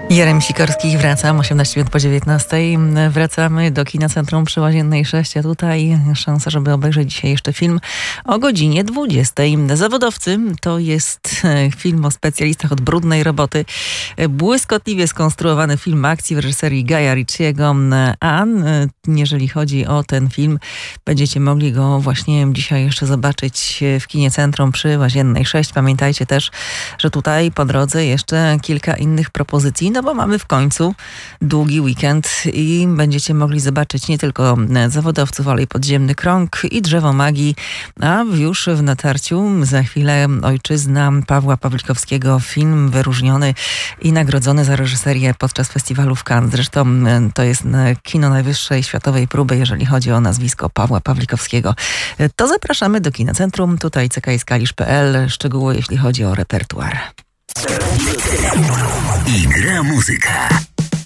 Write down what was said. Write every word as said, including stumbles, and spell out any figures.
Jerem Sikorski, wracam, osiemnaście minut po dziewiętnastej. Wracamy do Kina Centrum przy Łaziennej sześć, a tutaj szansa, żeby obejrzeć dzisiaj jeszcze film o godzinie dwudziestej. Zawodowcy to jest film o specjalistach od brudnej roboty. Błyskotliwie skonstruowany film akcji w reżyserii Guya Ritchiego, a jeżeli chodzi o ten film, będziecie mogli go właśnie dzisiaj jeszcze zobaczyć w Kinie Centrum przy Łaziennej sześć. Pamiętajcie też, że tutaj po drodze jeszcze kilka innych propozycji, no bo mamy w końcu długi weekend i będziecie mogli zobaczyć nie tylko Zawodowców, ale i Podziemny Krąg i Drzewo Magii, a już w natarciu za chwilę Ojczyzna Pawła Pawlikowskiego, film wyróżniony i nagrodzony za reżyserię podczas festiwalu w Cannes. Zresztą to jest kino najwyższej światowej próby, jeżeli chodzi o nazwisko Pawła Pawlikowskiego. To zapraszamy do Kina Centrum, tutaj c k s kalisz kropka p l, szczegóły jeśli chodzi o repertuar. I gra muzyka.